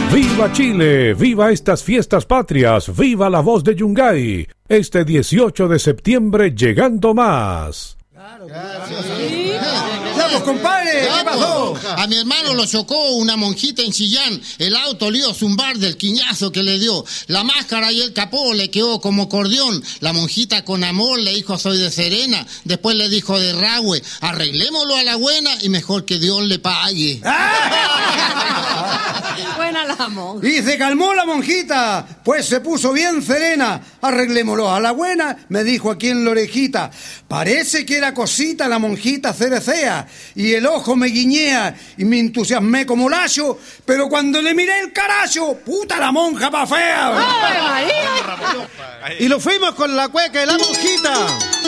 ¡Viva Chile! ¡Viva estas fiestas patrias! ¡Viva la voz de Yungay! Este 18 de septiembre llegando más. Claro. ¿Sí? ¡Vamos, compadre! ¿Qué pasó? A mi hermano lo chocó una monjita en Chillán. El auto le dio zumbar del quiñazo que le dio. La máscara y el capó le quedó como acordeón. La monjita con amor le dijo soy de Serena. Después le dijo de Rahue, arreglémoslo a la buena y mejor que Dios le pague. Buena la monja. Y se calmó la monjita, pues se puso bien serena. Arreglémoslo a la buena, me dijo aquí en la orejita. Parece que era cosita la monjita cerecea, y el ojo me guiñea, y me entusiasmé como lacho, pero cuando le miré el caracho, puta la monja pa' fea. ¡Ay, María! Y lo fuimos con la cueca de la monjita.